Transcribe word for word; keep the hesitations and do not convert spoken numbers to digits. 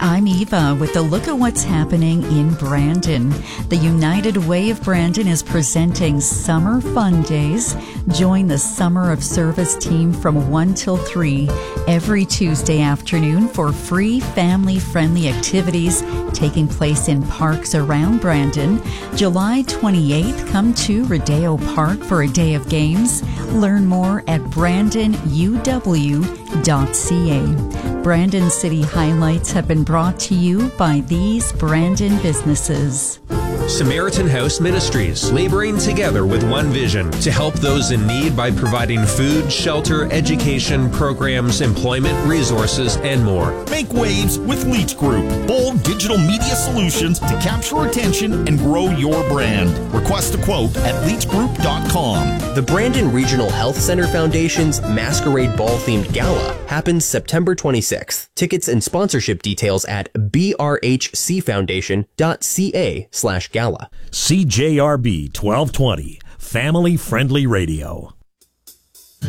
I'm Eva with a look at what's happening in Brandon. The United Way of Brandon is presenting Summer Fun Days. Join the Summer of Service team from one till three every Tuesday afternoon for free family-friendly activities taking place in parks around Brandon. July twenty-eighth, come to Rodeo Park for a day of games. Learn more at brandon u w dot c a. Brandon City highlights have been brought to you by these Brandon businesses. Samaritan House Ministries, laboring together with one vision to help those in need by providing food, shelter, education, programs, employment, resources, and more. Make waves with Leach Group. Bold digital media solutions to capture attention and grow your brand. Request a quote at leach group dot com. The Brandon Regional Health Center Foundation's Masquerade Ball-themed gala happens September twenty-sixth. Tickets and sponsorship details at b r h c foundation dot c a slash gala. C J R B twelve twenty, family-friendly radio.